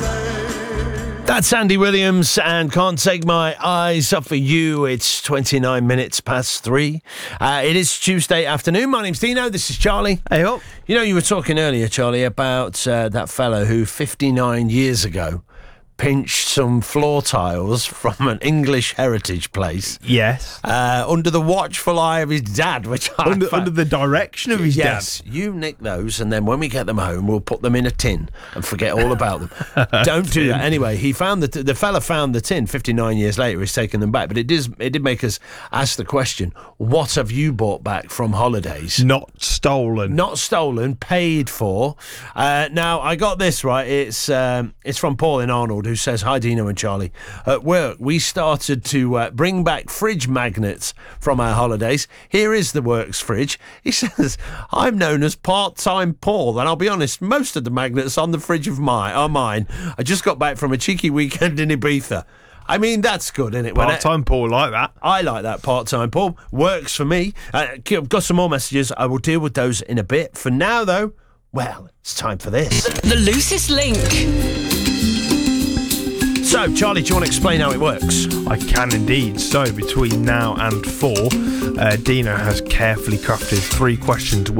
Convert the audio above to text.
That's Andy Williams and Can't Take My Eyes Off of You. It's 29 minutes past 3. It is Tuesday afternoon. My name's Dino. This is Charlie. Hey up. You know, you were talking earlier, Charlie, about that fellow who 59 years ago pinched some floor tiles from an English heritage place. Yes. Under the watchful eye of his dad, which Under the direction of his Yes, you nick those, and then when we get them home, we'll put them in a tin and forget all about them. Don't do that. Anyway, he found the fella found the tin 59 years later. He's taken them back, but it did make us ask the question: what have you bought back from holidays? Not stolen. Not stolen, paid for. Now I got this right. It's from Paul in Arnold, who says, "Hi Dino and Charlie. At work, we started to bring back fridge magnets from our holidays. Here is the works fridge." He says, "I'm known as part-time Paul, and I'll be honest, most of the magnets on the fridge are mine. I just got back from a cheeky weekend in Ibiza." I mean, that's good, isn't it? Part-time Paul, like that. I like that, part-time Paul. Works for me. I've got some more messages. I will deal with those in a bit. For now, though, well, it's time for this. The loosest link. So, Charlie, do you want to explain how it works? I can indeed. So, between now and 4, Dino has carefully crafted 3 questions